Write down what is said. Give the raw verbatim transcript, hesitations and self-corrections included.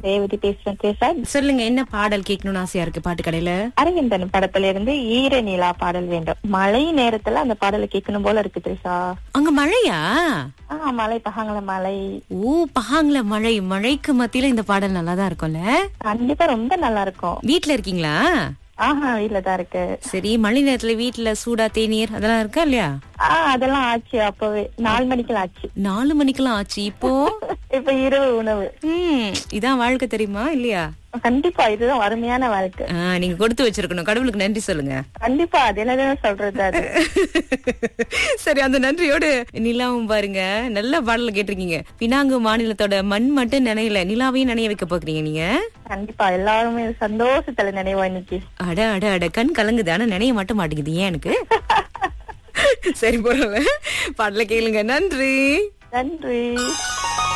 ரேவதி பேசுறேன் பேச. சொல்லுங்க, என்ன பாடல் கேட்கணும்னு ஆசையா இருக்கு பாட்டு கடையில? அரவிந்தன் படத்துல இருந்து ஈர நிலா பாடல் வேண்டும். மழை நேரத்துல அந்த பாடலை கேட்கணும் போல இருக்கு திரிஷா. அங்க மழையா? ஆஹ் மழை, பகாங்கல மழை. ஓ, பகாங்கல மழை. மழைக்கு மத்தியில இந்த பாடல் நல்லாதான் இருக்கும்ல? கண்டிப்பா ரொம்ப நல்லா இருக்கும். வீட்ல இருக்கீங்களா? ஆஹா, வீட்டுலதான் இருக்கு. சரி, மழை நேரத்துல வீட்டுல சூடா தேநீர் அதெல்லாம் இருக்கா இல்லையா? ஆஹ் அதெல்லாம் ஆச்சு. அப்பவே நாலு மணிக்கெல்லாம் ஆச்சு. நாலு மணிக்கெல்லாம் ஆச்சு. இப்போ இப்ப இரவு உணவு. உம் இதான் வாழ்க்கை தெரியுமா இல்லையா? கண்டிப்பா இதுதான் அருமையான வாழ்க்கை. ஆஹ் நீங்க கொடுத்து வச்சிருக்கணும். கடவுளுக்கு நன்றி சொல்லுங்க. கண்டிப்பா, அது என்னதான் சொல்றது அது. சரி, அந்த நன்றியோடு நிலாவும் பாருங்க, நல்ல பாடல கேட்டிருக்கீங்க. பினாங்கு மாநிலத்தோட மண் மட்டும் நினையல, நிலாவையும் நினைய வைக்க போக்குறீங்க நீங்க. கண்டிப்பா எல்லாருமே சந்தோஷத்துல நினைவா இன்னைக்கு. அட அட அட கண் கலங்குது, ஆனா நினைய மட்டும் மாட்டேங்குது. ஏன் எனக்கு? சரி, போறல பாடல கேளுங்க. நன்றி. நன்றி.